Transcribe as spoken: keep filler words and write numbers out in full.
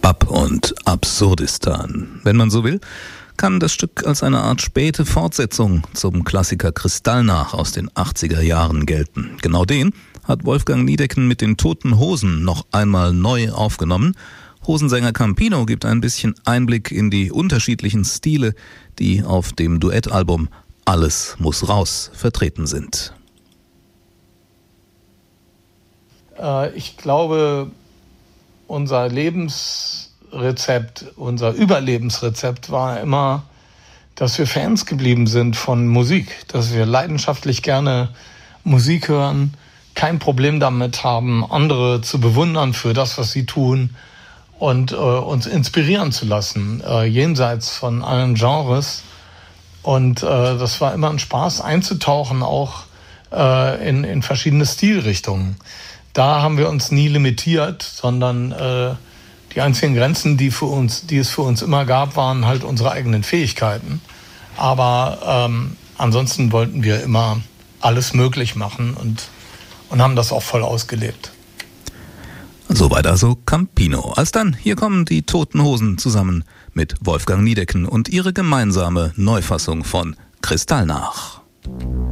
Ab und Absurdistan. Wenn man so will, kann das Stück als eine Art späte Fortsetzung zum Klassiker Kristallnach aus den achtziger Jahren gelten. Genau den hat Wolfgang Niedecken mit den Toten Hosen noch einmal neu aufgenommen. Hosensänger Campino gibt ein bisschen Einblick in die unterschiedlichen Stile, die auf dem Duettalbum Alles muss raus vertreten sind. Äh, ich glaube, unser Lebensrezept, unser Überlebensrezept war immer, dass wir Fans geblieben sind von Musik, dass wir leidenschaftlich gerne Musik hören, kein Problem damit haben, andere zu bewundern für das, was sie tun und äh, uns inspirieren zu lassen, äh, jenseits von allen Genres. Und äh, das war immer ein Spaß, einzutauchen, auch äh, in, in verschiedene Stilrichtungen. Da haben wir uns nie limitiert, sondern äh, die einzigen Grenzen, die für uns, die es für uns immer gab, waren halt unsere eigenen Fähigkeiten. Aber ähm, ansonsten wollten wir immer alles möglich machen und, und haben das auch voll ausgelebt. Soweit also Campino. Als dann, hier kommen die Toten Hosen zusammen mit Wolfgang Niedecken und ihre gemeinsame Neufassung von Kristallnach.